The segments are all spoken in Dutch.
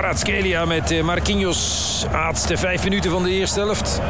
Kvaratskhelia met Marquinhos. Laatste 5 minuten van de eerste helft.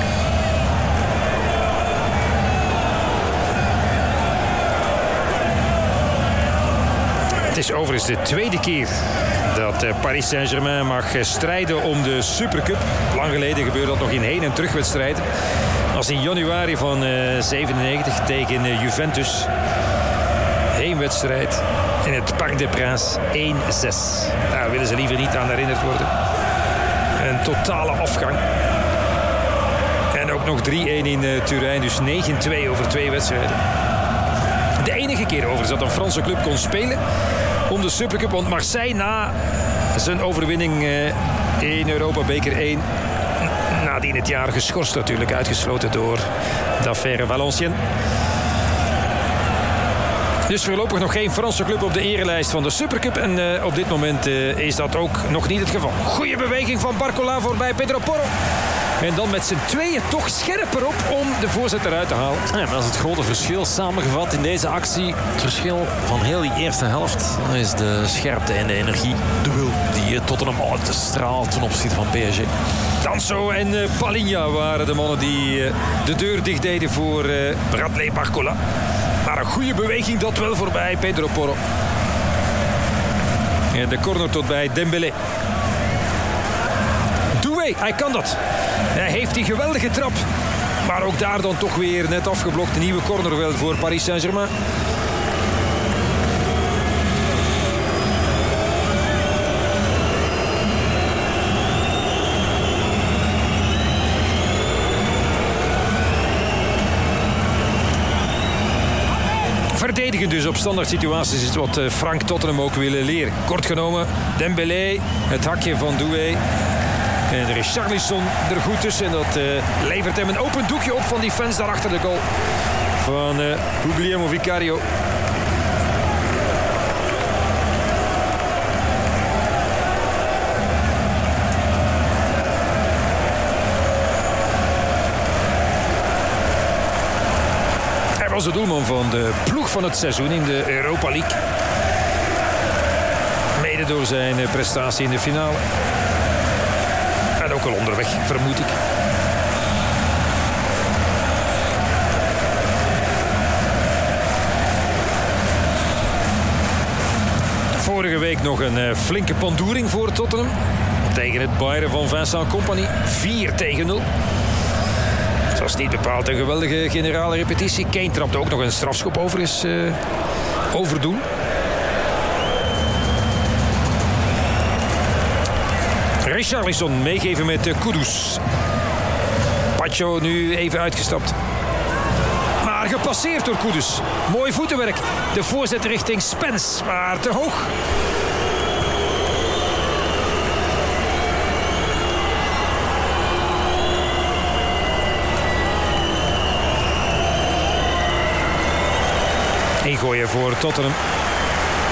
Het is overigens de tweede keer dat Paris Saint-Germain mag strijden om de Supercup. Lang geleden gebeurde dat nog in heen- en terugwedstrijden. Als in januari van 97 tegen Juventus. Heenwedstrijd in het Parc des Princes 1-6. Daar willen ze liever niet aan herinnerd worden. Een totale afgang. En ook nog 3-1 in Turijn, dus 9-2 over 2 wedstrijden. De enige keer overigens dat een Franse club kon spelen om de Supercup. Want Marseille na zijn overwinning in Europa Beker 1... nadien het jaar geschorst natuurlijk, uitgesloten door de affaire Valenciennes. Dus voorlopig nog geen Franse club op de erelijst van de Supercup. En op dit moment is dat ook nog niet het geval. Goeie beweging van Barcola voorbij Pedro Porro. En dan met z'n tweeën toch scherper op om de voorzet eruit te halen. Ja, dat is het grote verschil samengevat in deze actie. Het verschil van heel die eerste helft is de scherpte en de energie. Duel die Tottenham uitstraalt ten opzichte van PSG. Danso en Palinha waren de mannen die de deur dicht deden voor Bradley Barcola. Maar een goede beweging dat wel voorbij Pedro Porro. En de corner tot bij Dembélé. Doué, hij kan dat. Hij heeft die geweldige trap. Maar ook daar dan toch weer net afgeblokt. Een nieuwe corner wel voor Paris Saint-Germain. Verdedigen dus op standaard situaties is wat Frank Tottenham ook willen leren. Kort genomen, Dembélé, het hakje van Doué. En Richarlison er goed tussen. En dat levert hem een open doekje op van die fans daar achter de goal van Guglielmo Vicario. Hij was de doelman van de ploeg van het seizoen in de Europa League. Mede door zijn prestatie in de finale. En ook al onderweg, vermoed ik. Vorige week nog een flinke pandoering voor Tottenham. Tegen het Bayern van Vincent Kompany. 4-0. Het was niet bepaald een geweldige generale repetitie. Kane trapte ook nog een strafschop overigens overdoen. Richarlison meegeven met Kudus. Pacho nu even uitgestapt. Maar gepasseerd door Kudus. Mooi voetenwerk. De voorzet richting Spence, maar te hoog. Ingooien voor Tottenham.